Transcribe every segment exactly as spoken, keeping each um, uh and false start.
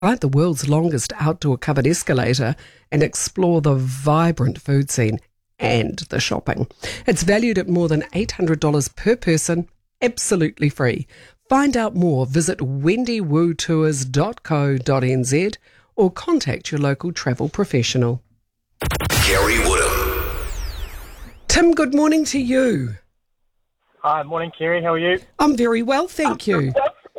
Ride the world's longest outdoor covered escalator and explore the vibrant food scene and the shopping. It's valued at more than eight hundred dollars per person, absolutely free. Find out more, visit wendy woo tours dot co dot n z or contact your local travel professional. Kerry Woodham. Tim, good morning to you. Hi, morning, Kerry. How are you? I'm very well, thank you.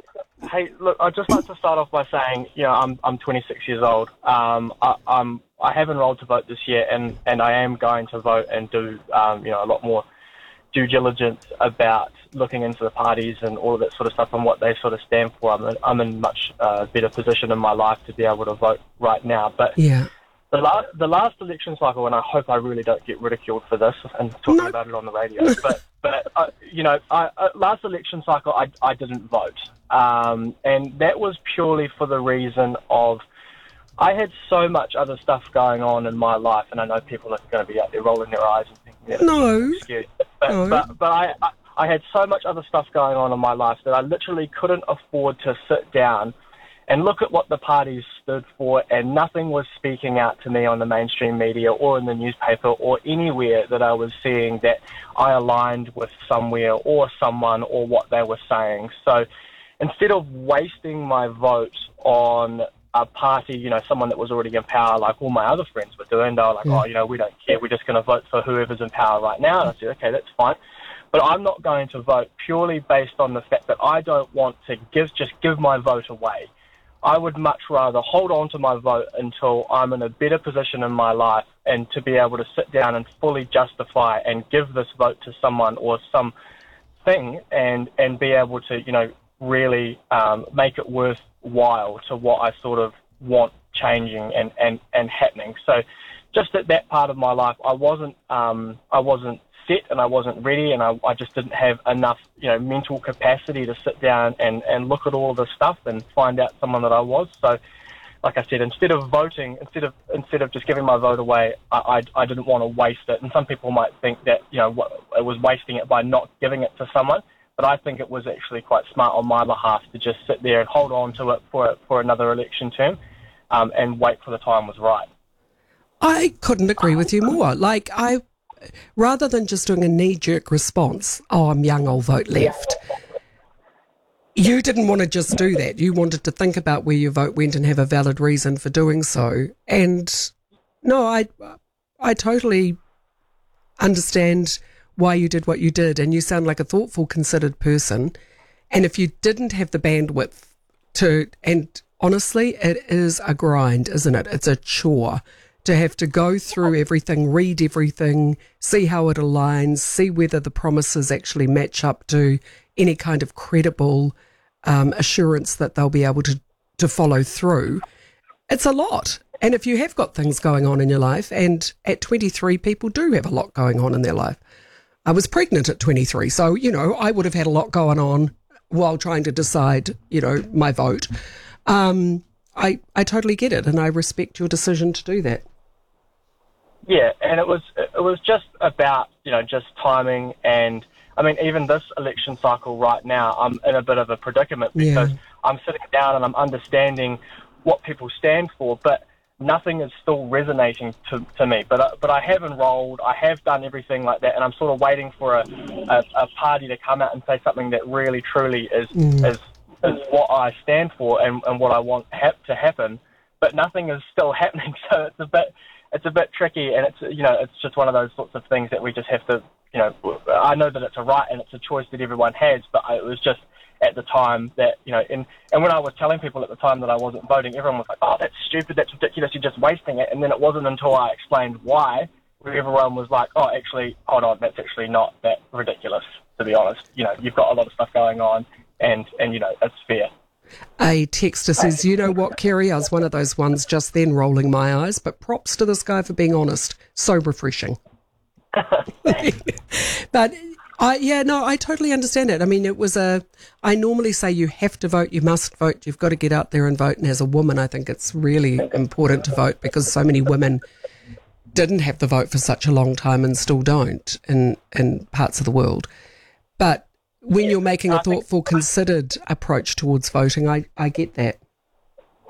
Hey, look, I'd just like to start off by saying, you know, I'm I'm twenty-six years old. Um, I, I'm I have enrolled to vote this year, and, and I am going to vote and do, um, you know, a lot more due diligence about looking into the parties and all of that sort of stuff and what they sort of stand for. I'm in, I'm in much uh, better position in my life to be able to vote right now. But Yeah. the last the last election cycle, and I hope I really don't get ridiculed for this and talking No. about it on the radio, but but uh, you know, I, uh, last election cycle I I didn't vote, um, and that was purely for the reason of I had so much other stuff going on in my life, and I know people are going to be out there rolling their eyes and thinking that No. it's an excuse, but No. but, but I, I I had so much other stuff going on in my life that I literally couldn't afford to sit down and look at what the parties stood for, and nothing was speaking out to me on the mainstream media or in the newspaper or anywhere that I was seeing that I aligned with somewhere or someone or what they were saying. So instead of wasting my vote on a party, you know, someone that was already in power, like all my other friends were doing, they were like, Yeah. oh, you know, we don't care, we're just going to vote for whoever's in power right now. And I said, okay, that's fine. But I'm not going to vote purely based on the fact that I don't want to give just give my vote away. I would much rather hold on to my vote until I'm in a better position in my life and to be able to sit down and fully justify and give this vote to someone or something and, and be able to, you know, really um, make it worthwhile to what I sort of want changing and, and, and happening. So just at that part of my life, I wasn't um, I wasn't set and I wasn't ready, and I, I just didn't have enough, you know, mental capacity to sit down and, and look at all of this stuff and find out someone that I was. So, like I said, instead of voting, instead of instead of just giving my vote away, I, I, I didn't want to waste it. And some people might think that, you know, it was wasting it by not giving it to someone, but I think it was actually quite smart on my behalf to just sit there and hold on to it for for another election term, um, and wait for the time was right. I couldn't agree with you more. Like, I, rather than just doing a knee-jerk response, oh, I'm young, I'll vote left, you didn't want to just do that. You wanted to think about where your vote went and have a valid reason for doing so. And no, I, I totally understand why you did what you did, and you sound like a thoughtful, considered person. And if you didn't have the bandwidth to, and honestly, it is a grind, isn't it? It's a chore to have to go through everything, read everything, see how it aligns, see whether the promises actually match up to any kind of credible um, assurance that they'll be able to, to follow through. It's a lot. And if you have got things going on in your life, and at twenty-three, people do have a lot going on in their life. I was pregnant at twenty-three, so, you know, I would have had a lot going on while trying to decide, you know, my vote. Um, I, I totally get it, and I respect your decision to do that. Yeah, and it was it was just about, you know, just timing. And I mean, even this election cycle right now, I'm in a bit of a predicament because Yeah. I'm sitting down and I'm understanding what people stand for, but nothing is still resonating to, to me. But I, but I have enrolled, I have done everything like that, and I'm sort of waiting for a, a, a party to come out and say something that really truly is Mm. is, is what I stand for and, and what I want hap- to happen. But nothing is still happening, so it's a bit. It's a bit tricky, and it's, you know, it's just one of those sorts of things that we just have to, you know, I know that it's a right and it's a choice that everyone has, but I, it was just at the time that, you know, and, and when I was telling people at the time that I wasn't voting, everyone was like, oh, that's stupid, that's ridiculous, you're just wasting it. And then it wasn't until I explained why, where everyone was like, oh, actually, hold on, that's actually not that ridiculous, to be honest. You know, you've got a lot of stuff going on, and, and you know, it's fair. A texter says, you know what, Kerry, I was one of those ones just then rolling my eyes, but props to this guy for being honest. So refreshing. But, I, yeah, no, I totally understand it. I mean, it was a, I normally say you have to vote, you must vote, you've got to get out there and vote. And as a woman, I think it's really important to vote because so many women didn't have the vote for such a long time and still don't in, in parts of the world. But when you're making a thoughtful, considered approach towards voting, I, I get that.